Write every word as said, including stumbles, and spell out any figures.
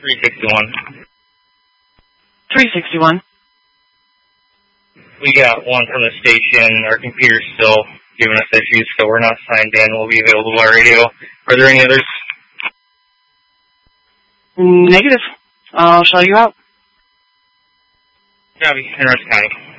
three sixty-one. three sixty-one. We got one from the station. Our computer's still giving us issues, so we're not signed in. We'll be available by radio. Are there any others? Negative. I'll show you out. Copy. Henry County.